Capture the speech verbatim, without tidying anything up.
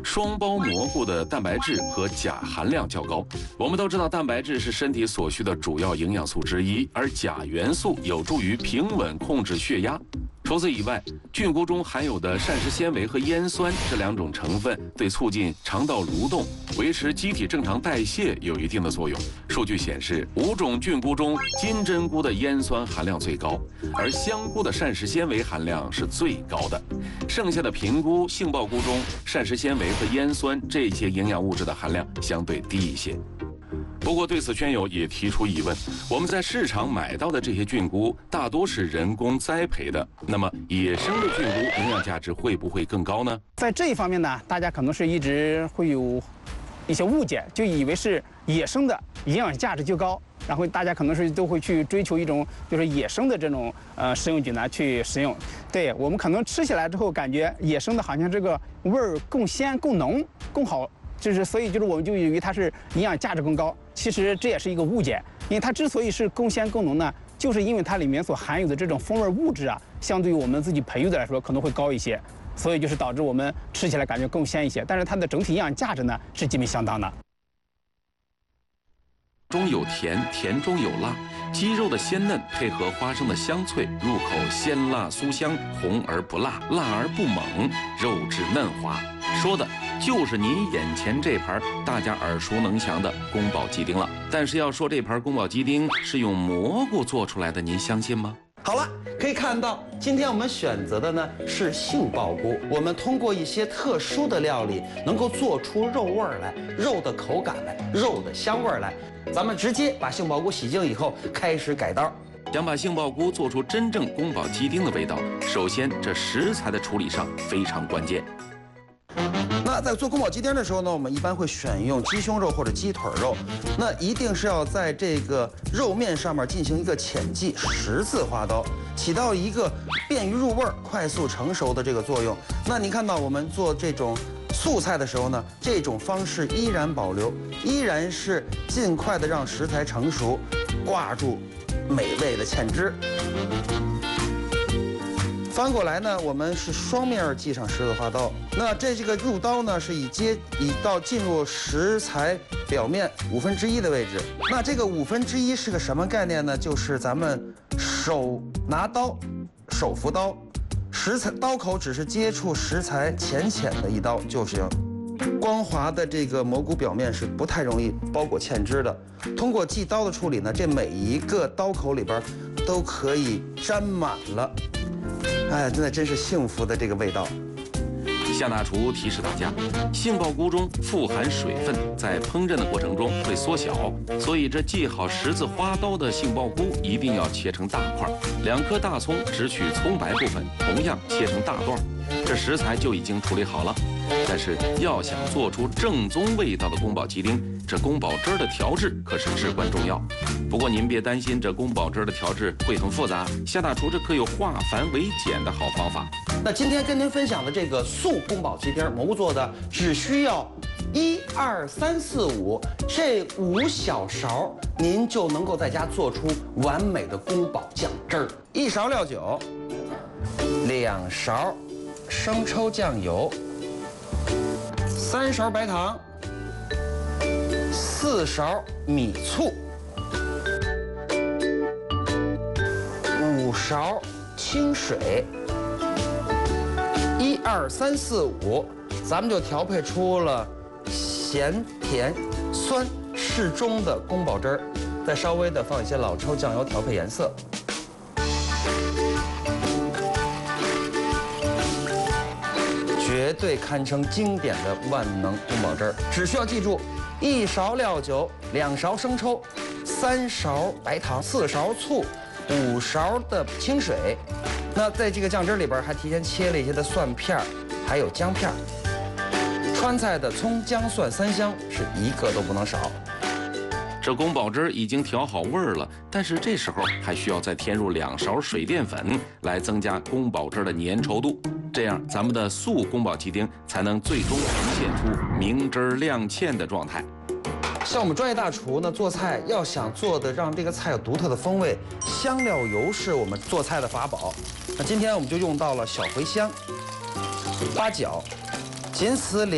双胞蘑菇的蛋白质和钾含量较高。我们都知道，蛋白质是身体所需的主要营养素之一，而钾元素有助于平稳控制血压。除此以外，菌菇中含有的膳食纤维和烟酸这两种成分对促进肠道蠕动、维持机体正常代谢有一定的作用。数据显示，五种菌菇中，金针菇的烟酸含量最高，而香菇的膳食纤维含量是最高的。剩下的平菇、杏鲍菇中，膳食纤维和烟酸这些营养物质的含量相对低一些。不过，对此圈友也提出疑问：我们在市场买到的这些菌菇大多是人工栽培的，那么野生的菌菇营养价值会不会更高呢？ 在这一方面呢，大家可能是一直会有一些误解，就以为是野生的营养价值就高，然后大家可能是都会去追求一种就是野生的这种呃食用菌呢去食用。对我们可能吃起来之后，感觉野生的好像这个味儿更鲜、更浓、更好。就是所以就是我们就以为它是营养价值更高，其实这也是一个误解。因为它之所以是更鲜更浓呢，就是因为它里面所含有的这种风味物质啊，相对于我们自己培育的来说可能会高一些，所以就是导致我们吃起来感觉更鲜一些。但是它的整体营养价值呢是基本相当的。 中有甜，甜中有辣，鸡肉的鲜嫩配合花生的香脆，入口鲜辣酥香，红而不辣，辣而不猛，肉质嫩滑。说的就是您眼前这盘大家耳熟能详的宫保鸡丁了。但是要说这盘宫保鸡丁是用蘑菇做出来的，您相信吗？ 好了，可以看到，今天我们选择的呢是杏鲍菇。我们通过一些特殊的料理，能够做出肉味儿来、肉的口感来、肉的香味儿来。咱们直接把杏鲍菇洗净以后，开始改刀。 想把杏鲍菇做出真正宫保鸡丁的味道，首先这食材的处理上非常关键。 那在做宫保鸡丁的时候呢，我们一般会选用鸡胸肉或者鸡腿肉，那一定是要在这个肉面上面进行一个浅记十字花刀，起到一个便于入味儿、快速成熟的这个作用。那你看到我们做这种素菜的时候呢，这种方式依然保留，依然是尽快的让食材成熟，挂住美味的芡汁。翻过来呢，我们是双面系上十字花刀。那这这个入刀呢，是以接以到进入食材表面五分之一的位置。那这个五分之一是个什么概念呢？就是咱们手拿刀，手扶刀，食材刀口只是接触食材浅浅的一刀就行。光滑的这个蘑菇表面是不太容易包裹芡汁的。通过系刀的处理呢，这每一个刀口里边都可以沾满了。哎，真的真是幸福的这个味道。 夏大厨提示大家，杏鲍菇中富含水分，在烹饪的过程中会缩小，所以这系好十字花刀的杏鲍菇一定要切成大块。两颗大葱只取葱白部分，同样切成大段，这食材就已经处理好了。但是要想做出正宗味道的宫保鸡丁，这宫保汁儿的调制可是至关重要。不过您别担心，这宫保汁儿的调制会很复杂，夏大厨这可有化繁为简的好方法。 那今天跟您分享的这个素宫保鸡丁，蘑菇做的，只需要一二三四五这五小勺，您就能够在家做出完美的宫保酱汁儿。一勺料酒，两勺生抽酱油，三勺白糖，四勺米醋，五勺清水，一二三四五，咱们就调配出了咸甜酸适中的宫保汁儿，再稍微的放一些老抽酱油调配颜色。绝对堪称经典的万能宫保汁儿，只需要记住：一勺料酒，两勺生抽，三勺白糖，四勺醋，五勺的清水。那在这个酱汁里边还提前切了一些的蒜片，还有姜片。川菜的葱姜蒜三香是一个都不能少。 这宫保汁已经调好味儿了，但是这时候还需要再添入两勺水淀粉，来增加宫保汁的粘稠度。这样，咱们的素宫保鸡丁才能最终呈现出明汁亮芡的状态。 像我们专业大厨呢，做菜要想做的让这个菜有独特的风味，香料油是我们做菜的法宝。那今天我们就用到了小茴香、八角，仅此两。